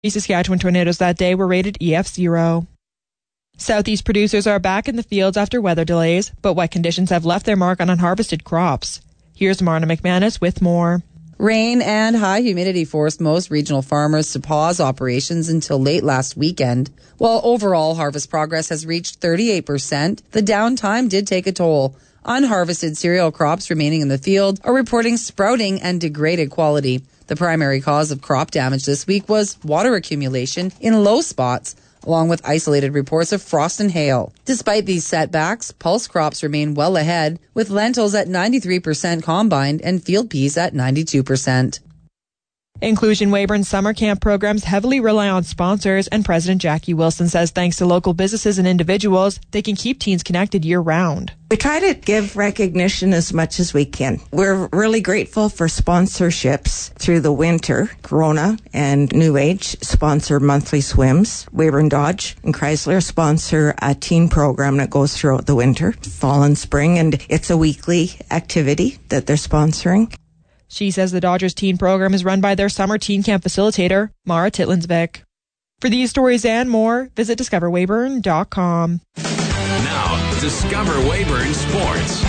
The Saskatchewan tornadoes that day were rated EF0. Southeast producers are back in the fields after weather delays, but wet conditions have left their mark on unharvested crops. Here's Marna McManus with more. Rain and high humidity forced most regional farmers to pause operations until late last weekend. While overall harvest progress has reached 38%, the downtime did take a toll. Unharvested cereal crops remaining in the field are reporting sprouting and degraded quality. The primary cause of crop damage this week was water accumulation in low spots, along with isolated reports of frost and hail. Despite these setbacks, pulse crops remain well ahead, with lentils at 93% combined and field peas at 92%. Inclusion Weyburn summer camp programs heavily rely on sponsors, and President Jackie Wilson says thanks to local businesses and individuals, they can keep teens connected year-round. We try to give recognition as much as we can. We're really grateful for sponsorships through the winter. Corona and New Age sponsor monthly swims. Weyburn Dodge and Chrysler sponsor a teen program that goes throughout the winter, fall and spring, and it's a weekly activity that they're sponsoring. She says the Dodgers teen program is run by their summer teen camp facilitator, Mara Titlinsvik. For these stories and more, visit discoverweyburn.com. Now, Discover Weyburn Sports.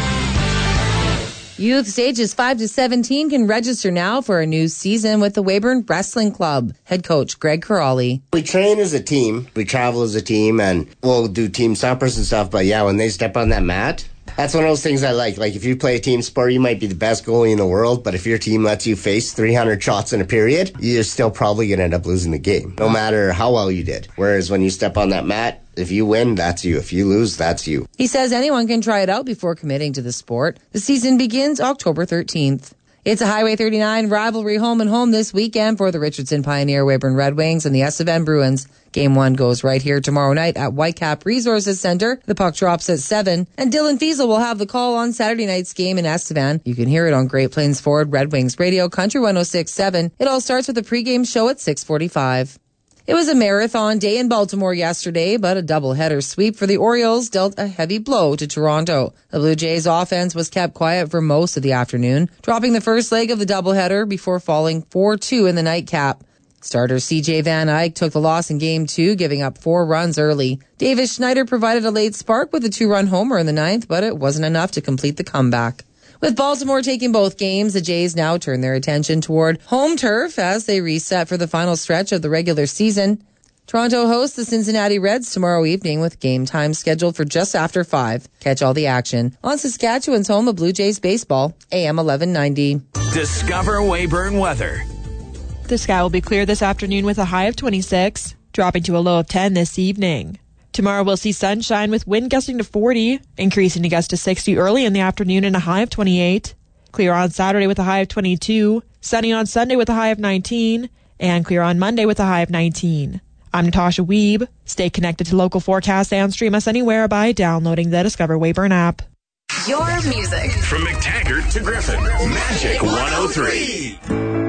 Youth ages 5 to 17 can register now for a new season with the Weyburn Wrestling Club. Head coach Greg Corrali. We train as a team. We travel as a team, and we'll do team suppers and stuff. But yeah, when they step on that mat, that's one of those things I like. Like, if you play a team sport, you might be the best goalie in the world, but if your team lets you face 300 shots in a period, you're still probably going to end up losing the game, no matter how well you did. Whereas when you step on that mat, if you win, that's you. If you lose, that's you. He says anyone can try it out before committing to the sport. The season begins October 13th. It's a Highway 39 rivalry home and home this weekend for the Richardson Pioneer Weyburn Red Wings and the SFN Bruins. Game 1 goes right here tomorrow night at Whitecap Resources Center. The puck drops at 7, and Dylan Fiesel will have the call on Saturday night's game in Estevan. You can hear it on Great Plains Ford Red Wings Radio, Country 106.7. It all starts with a pregame show at 6:45. It was a marathon day in Baltimore yesterday, but a doubleheader sweep for the Orioles dealt a heavy blow to Toronto. The Blue Jays offense was kept quiet for most of the afternoon, dropping the first leg of the doubleheader before falling 4-2 in the nightcap. Starter C.J. Van Eyck took the loss in Game 2, giving up 4 runs early. Davis Schneider provided a late spark with a 2-run homer in the ninth, but it wasn't enough to complete the comeback. With Baltimore taking both games, the Jays now turn their attention toward home turf as they reset for the final stretch of the regular season. Toronto hosts the Cincinnati Reds tomorrow evening with game time scheduled for just after 5. Catch all the action on Saskatchewan's home of Blue Jays baseball, AM 1190. Discover Weyburn weather. The sky will be clear this afternoon with a high of 26, dropping to a low of 10 this evening. Tomorrow we'll see sunshine with wind gusting to 40, increasing to gusts to 60 early in the afternoon and a high of 28. Clear on Saturday with a high of 22, sunny on Sunday with a high of 19, and clear on Monday with a high of 19. I'm Natasha Weeb. Stay connected to local forecasts and stream us anywhere by downloading the Discover Weyburn app. Your music. From McTaggart to Griffin, Magic 103.